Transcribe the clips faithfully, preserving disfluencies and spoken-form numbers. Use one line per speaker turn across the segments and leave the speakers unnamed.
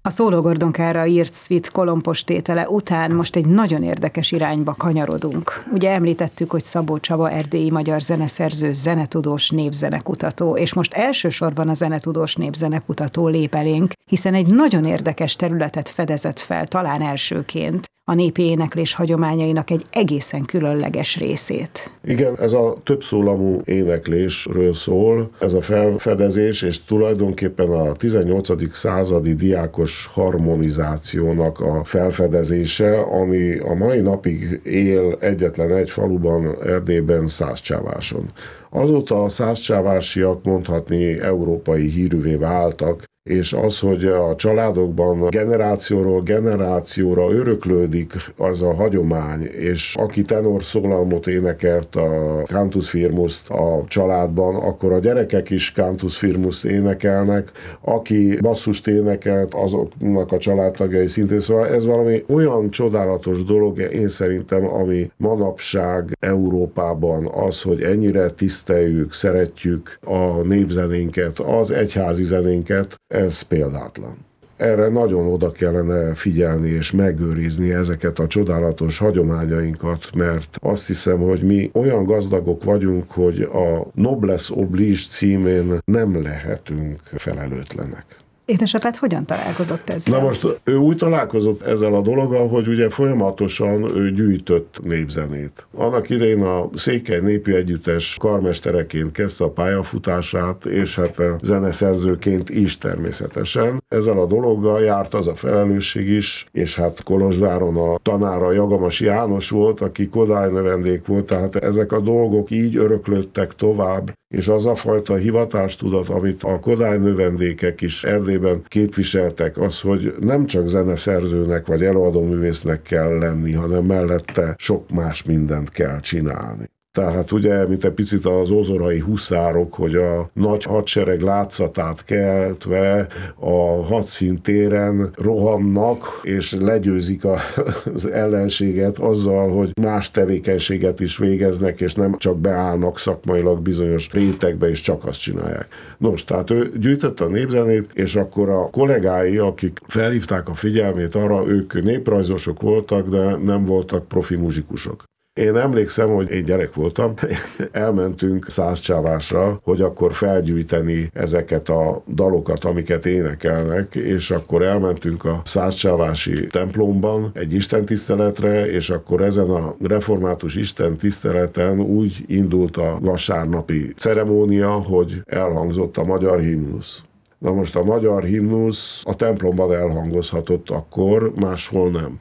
A Szóló Gordonkára írt szvit kolompos tétele után most egy nagyon érdekes irányba kanyarodunk. Ugye említettük, hogy Szabó Csaba erdélyi magyar zeneszerző, zenetudós, népzenekutató, és most elsősorban a zenetudós népzenekutató lép elénk, hiszen egy nagyon érdekes területet fedezett fel, talán elsőként, a népi éneklés hagyományainak egy egészen különleges részét.
Igen, ez a többszólamú éneklésről szól, ez a felfedezés, és tulajdonképpen a tizennyolcadik századi diákos harmonizációnak a felfedezése, ami a mai napig él egyetlen egy faluban, Erdélyben, Szászcsáváson. Azóta a szászcsávásiak mondhatni európai hírűvé váltak, és az, hogy a családokban generációról generációra öröklődik az a hagyomány, és aki tenorszólamot énekelt a cantus firmust a családban, akkor a gyerekek is cantus firmust énekelnek, aki basszust énekelt, azoknak a családtagjai szintén. Szóval ez valami olyan csodálatos dolog, én szerintem, ami manapság Európában az, hogy ennyire tiszteljük, szeretjük a népzenénket, az egyházi zenénket, ez példátlan. Erre nagyon oda kellene figyelni és megőrizni ezeket a csodálatos hagyományainkat, mert azt hiszem, hogy mi olyan gazdagok vagyunk, hogy a Noblesse Oblige címén nem lehetünk felelőtlenek.
Édesapád hogyan találkozott ezzel?
Na most ő úgy találkozott ezzel a dologgal, hogy ugye folyamatosan ő gyűjtött népzenét. Annak idején a Székely Népi Együttes karmestereként kezdte a pályafutását, és hát a zeneszerzőként is természetesen. Ezzel a dologgal járt az a felelősség is, és hát Kolozsváron a tanára Jagamas János volt, aki Kodály növendék volt, tehát ezek a dolgok így öröklődtek tovább, és az a fajta hivatástudat, amit a Kodály növendékek is Erdélyben képviseltek, az, hogy nem csak zeneszerzőnek vagy előadóművésznek kell lenni, hanem mellette sok más mindent kell csinálni. Tehát ugye, mint egy picit az ozorai huszárok, hogy a nagy hadsereg látszatát keltve a hadszíntéren rohannak, és legyőzik az ellenséget azzal, hogy más tevékenységet is végeznek, és nem csak beállnak szakmailag bizonyos rétegbe, és csak azt csinálják. Nos, tehát ő gyűjtötte a népzenét, és akkor a kollégái, akik felhívták a figyelmét arra, ők néprajzosok voltak, de nem voltak profi muzsikusok. Én emlékszem, hogy én gyerek voltam, elmentünk Szászcsávásra, hogy akkor felgyűjteni ezeket a dalokat, amiket énekelnek, és akkor elmentünk a szászcsávási templomban egy istentiszteletre, és akkor ezen a református istentiszteleten úgy indult a vasárnapi ceremónia, hogy elhangzott a magyar himnusz. Na most a magyar himnusz a templomban elhangozhatott akkor, máshol nem.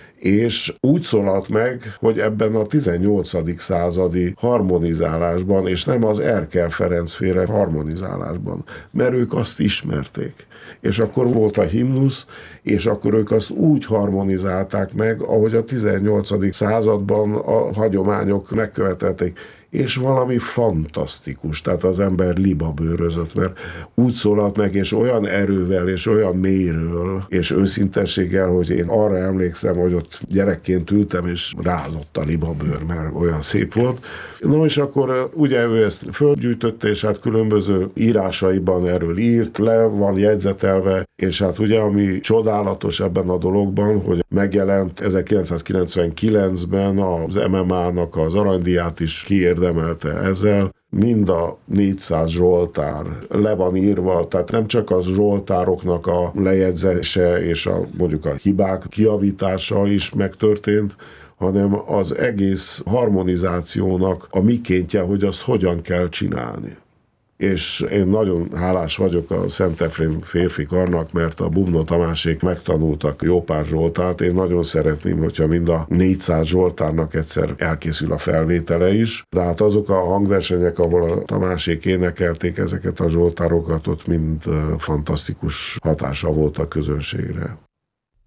És úgy szólalt meg, hogy ebben a tizennyolcadik századi harmonizálásban, és nem az Erkel Ferenc féle harmonizálásban, mert ők azt ismerték. És akkor volt a himnusz, és akkor ők azt úgy harmonizálták meg, ahogy a tizennyolcadik században a hagyományok megkövetelték. És valami fantasztikus, tehát az ember libabőrözött, mert úgy szólalt meg, és olyan erővel, és olyan mélyről, és őszintességgel, hogy én arra emlékszem, hogy ott gyerekként ültem, és rázott a libabőr, mert olyan szép volt. No, és akkor ugye ő ezt földgyűjtötte, és hát különböző írásaiban erről írt, le van jegyzetelve, és hát ugye, ami csodálatos ebben a dologban, hogy megjelent ezerkilencszázkilencvenkilencben az em em á-nak az aranydíját is kiérdemelte ezzel, mind a négyszáz zsoltár le van írva, tehát nem csak az zsoltároknak a lejegyzése és a, mondjuk a hibák kijavítása is megtörtént, hanem az egész harmonizációnak a mikéntje, hogy azt hogyan kell csinálni. És én nagyon hálás vagyok a Szent Efrém férfi karnak, mert a Bubnó Tamásék megtanultak jó pár zsoltárt. Én nagyon szeretném, hogyha mind a négyszáz zsoltárnak egyszer elkészül a felvétele is. De hát azok a hangversenyek, ahol a Tamásék énekelték ezeket a zsoltárokat, ott mind fantasztikus hatása volt a közönségre.